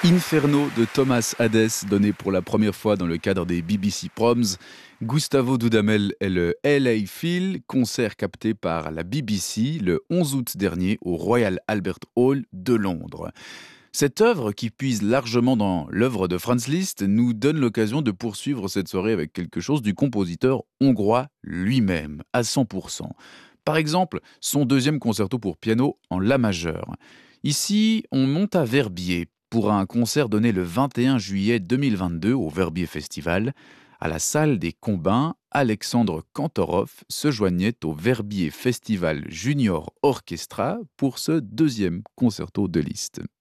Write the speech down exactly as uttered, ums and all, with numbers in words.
Inferno de Thomas Hadès, donné pour la première fois dans le cadre des B B C Proms. Gustavo Dudamel est le L A Phil, concert capté par la B B C le onze août dernier au Royal Albert Hall de Londres. Cette œuvre, qui puise largement dans l'œuvre de Franz Liszt, nous donne l'occasion de poursuivre cette soirée avec quelque chose du compositeur hongrois lui-même, à cent pour cent. Par exemple, son deuxième concerto pour piano en La majeur. Ici, on monte à Verbier pour un concert donné le vingt et un juillet deux mille vingt-deux au Verbier Festival. À la salle des Combins, Alexandre Kantorov se joignait au Verbier Festival Junior Orchestra pour ce deuxième concerto de Liszt.